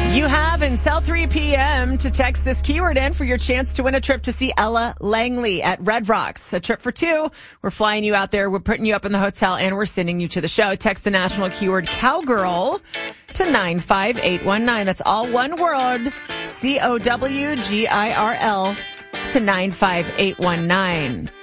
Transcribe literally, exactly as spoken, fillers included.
You have until three p.m. to text this keyword in for your chance to win a trip to see Ella Langley at Red Rocks. A trip for two. We're flying you out there. We're putting you up in the hotel, and we're sending you to the show. Text the national keyword cowgirl to nine five eight one nine. That's all one word, C O W G I R L, to nine five eight one nine.